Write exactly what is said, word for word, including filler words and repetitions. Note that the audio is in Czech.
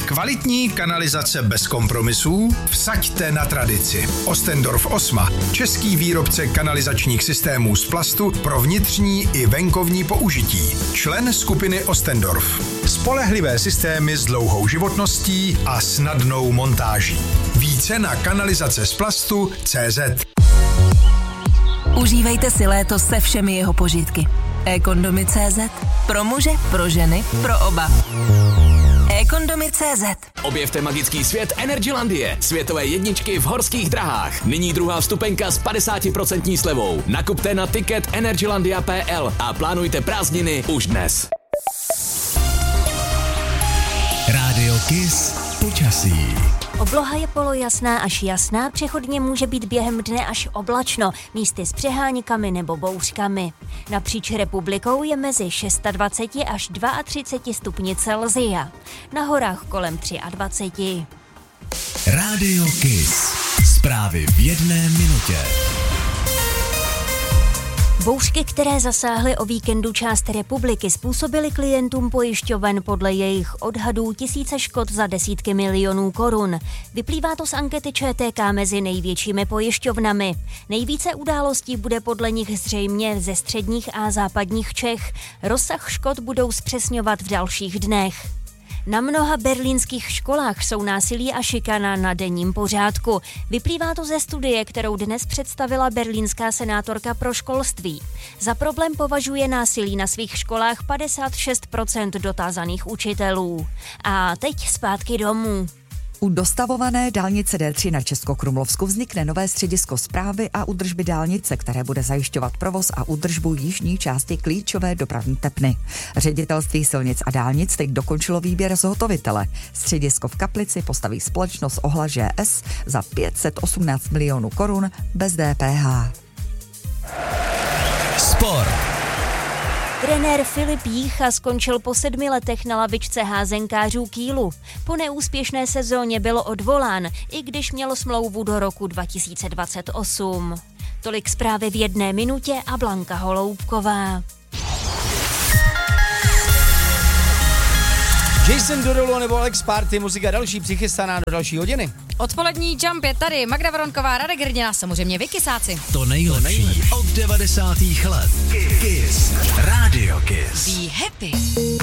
Kvalitní kanalizace bez kompromisů? Vsaďte na tradici. Ostendorf Osma, český výrobce kanalizačních systémů z plastu pro vnitřní i venkovní použití. Člen skupiny Ostendorf. Spolehlivé systémy s dlouhou životností a snadnou montáží. Více na kanalizace z plastu tečka cé zet. Užívejte si léto se všemi jeho požitky. e-kondomy tečka cé zet. Pro muže, pro ženy, pro oba. e-kondomy tečka cé zet. Objevte magický svět Energylandie, světové jedničky v horských drahách. Nyní druhá vstupenka s padesát procent slevou. Nakupte na ticket energylandia tečka pé el a plánujte prázdniny už dnes. Rádio Kiss počasí. Obloha je polojasná až jasná, přechodně může být během dne až oblačno, místy s přeháňkami nebo bouřkami. Napříč republikou je mezi dvacet šest až třicet dva stupni Celsia. Na horách kolem dvacet tři. Rádio Kiss. Zprávy v jedné minutě. Bouřky, které zasáhly o víkendu část republiky, způsobily klientům pojišťoven podle jejich odhadů tisíce škod za desítky milionů korun. Vyplývá to z ankety ČTK mezi největšími pojišťovnami. Nejvíce událostí bude podle nich zřejmě ze středních a západních Čech. Rozsah škod budou zpřesňovat v dalších dnech. Na mnoha berlínských školách jsou násilí a šikana na denním pořádku. Vyplývá to ze studie, kterou dnes představila berlínská senátorka pro školství. Za problém považuje násilí na svých školách padesát šest procent dotázaných učitelů. A teď zpátky domů. U dostavované dálnice D tři na Českokrumlovsku vznikne nové středisko správy a údržby dálnice, které bude zajišťovat provoz a údržbu jižní části klíčové dopravní tepny. Ředitelství silnic a dálnic teď dokončilo výběr zhotovitele. Středisko v Kaplici postaví společnost Ohla Ž S za pět set osmnáct milionů korun bez D P H. Sport. Trenér Filip Jícha skončil po sedmi letech na lavičce házenkářů Kielu. Po neúspěšné sezóně byl odvolán, i když měl smlouvu do roku dva tisíce dvacet osm. Tolik zprávy v jedné minutě a Blanka Holoubková. Jason Derulo nebo Alex Party, muzika další přichystaná do další hodiny. Odpolední jump je tady, Magda Veronková, Radek Hrdina, samozřejmě Vy Kysáci. To nejlepší od devadesátých let. Kiss. Radio Kiss. Be happy.